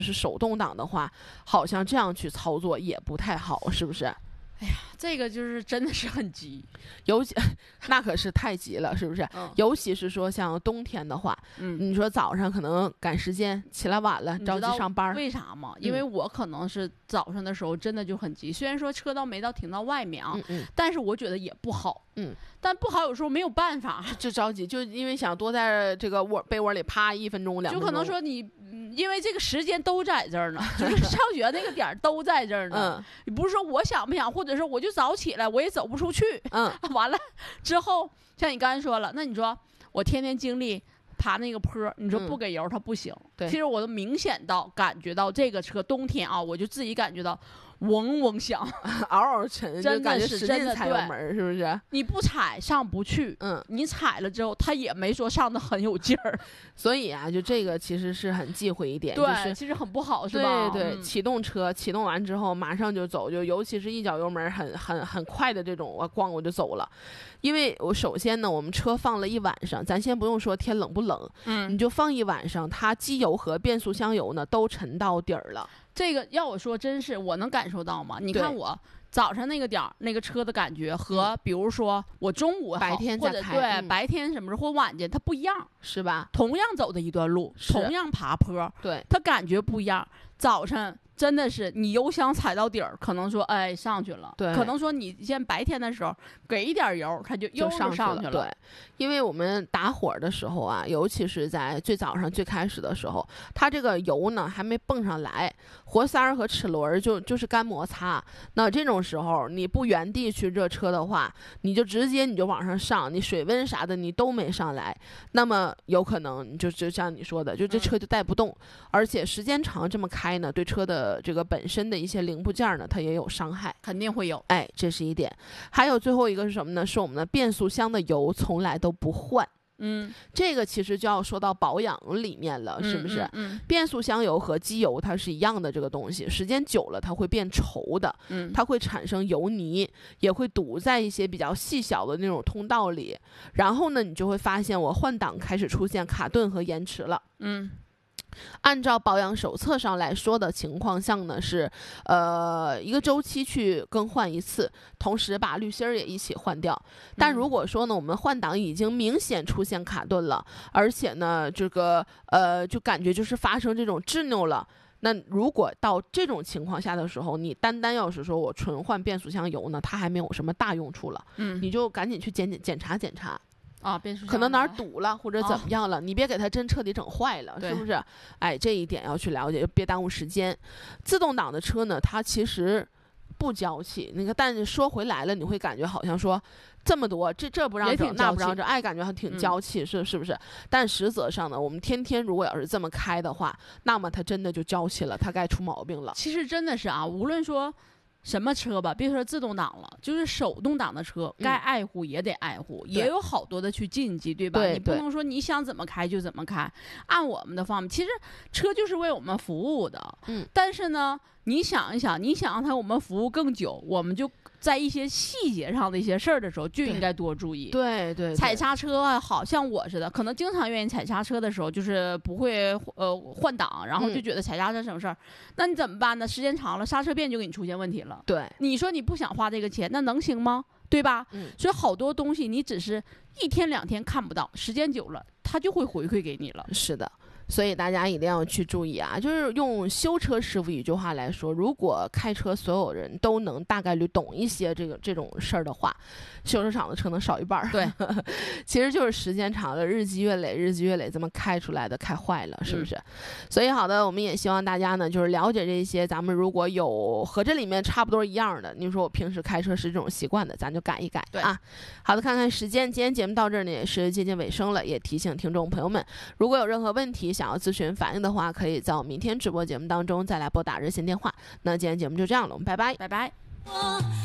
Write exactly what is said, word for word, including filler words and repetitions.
是手动挡的话，好像这样去操作也不太好，是不是？ 哎呀，这个就是真的是很急， 尤其那可是太急了，是不是？ 嗯、 尤其是说像冬天的话， 嗯， 你说早上可能赶时间，起来晚了，着急上班。 为啥吗？因为我可能是早上的时候真的就很急，虽然说车道没到停到外面啊， 嗯嗯， 但是我觉得也不好。 嗯， 但不好有时候没有办法， 就着急，就因为想多在这个窝被窝里趴一分钟两分钟， 就可能说你，因为这个时间都在这儿呢，就是上学那个点儿都在这儿呢。嗯，你不是说我想不想，或者是我就早起来，我也走不出去。 嗯， 完了之后，像你刚才说了，那你说我天天经历爬那个坡，你说不给油它不行。 嗯、对， 其实我都明显到感觉到这个车冬天啊，我就自己感觉到。嗡嗡响， 嗷嗷沉， 真的是真的踩油门，是不是？ 你不踩上不去， 嗯， 你踩了之后，他也没说上的很有劲儿， 所以啊，就这个其实是很忌讳一点， 对， 就是其实很不好，是吧？ 对对， 嗯、 启动车启动完之后马上就走，就尤其是一脚油门很很很快的这种，我咣我就走了。因为我首先呢，我们车放了一晚上，咱先不用说天冷不冷， 嗯， 你就放一晚上，它机油和变速箱油呢都沉到底儿了。 这个要我说，真是我能感受到吗？你看我早上那个点儿，那个车的感觉和，比如说我中午白天或者对、 嗯、 白天什么时候或晚间，它不一样， 是吧？ 同样走的一段路，同样爬坡， 对， 它感觉不一样。早晨真的是你油箱踩到底儿，可能说哎上去了， 对， 可能说你现在白天的时候给一点油，它就又上上去了。 对，因为我们打火的时候啊，尤其是在最早上最开始的时候，它这个油呢还没蹦上来，活塞儿和齿轮就就是干摩擦。那这种时候你不原地去热车的话，你就直接你就往上上，你水温啥的你都没上来，那么有可能你就就像你说的，就这车就带不动，嗯、而且时间长这么开呢，对车的这个本身的一些零部件呢，它也有伤害， 肯定会有。 哎，这是一点。还有最后一个是什么呢？是我们的变速箱的油从来都不换。 嗯， 这个其实就要说到保养里面了，是不是？ 嗯嗯嗯、 变速箱油和机油它是一样的，这个东西时间久了它会变稠的， 嗯， 它会产生油泥，也会堵在一些比较细小的那种通道里。然后呢，你就会发现我换挡开始出现卡顿和延迟了。 嗯。 按照保养手册上来说的情况下呢，是呃一个周期去更换一次，同时把滤芯儿也一起换掉。但如果说呢，我们换挡已经明显出现卡顿了，而且呢这个呃就感觉就是发生这种执拗了，那如果到这种情况下的时候，你单单要是说我纯换变速箱油呢，它还没有什么大用处了， 嗯， 你就赶紧去检检检查检查。 啊，变速箱可能哪儿堵了或者怎么样了， 哦、 你别给它真彻底整坏了，是不是？哎，这一点要去了解，别耽误时间。自动挡的车呢，它其实不娇气，那个，但是说回来了，你会感觉好像说这么多，这这不让整，那不让整，哎，感觉还挺娇气，嗯、是是不是？但实则上呢，我们天天如果要是这么开的话，那么它真的就娇气了，它该出毛病了。 其实真的是啊，无论说。什么车吧，别说自动挡了，就是手动挡的车，该爱护也得爱护，嗯、也有好多的去禁忌，对吧？ 对， 你不能说你想怎么开就怎么开，按我们的方面，其实车就是为我们服务的。 嗯， 但是呢，你想一想，你想让它我们服务更久，我们就在一些细节上的一些事儿的时候，就应该多注意。 对 对, 对， 踩刹车啊，好像我似的，可能经常愿意踩刹车的时候，就是不会呃换挡，然后就觉得踩刹车省事儿。嗯、那你怎么办呢？时间长了，刹车片就给你出现问题了。 对， 你说你不想花这个钱，那能行吗？对吧？ 嗯， 所以好多东西你只是一天两天看不到，时间久了，它就会回馈给你了。 是的。所以大家一定要去注意啊！就是用修车师傅一句话来说，如果开车所有人都能大概率懂一些这个这种事儿的话，修车厂的车能少一半儿。 对， 其实就是时间长了，日积月累，日积月累这么开出来的，开坏了，是不是？嗯、所以好的，我们也希望大家呢，就是了解这些。咱们如果有和这里面差不多一样的，你说我平时开车是这种习惯的，咱就改一改啊。好的，看看时间，今天节目到这儿呢也是接近尾声了，也提醒听众朋友们，如果有任何问题想要咨询反映的话，可以在我明天直播节目当中再来拨打热线电话。那今天节目就这样了，我们拜拜， 拜拜。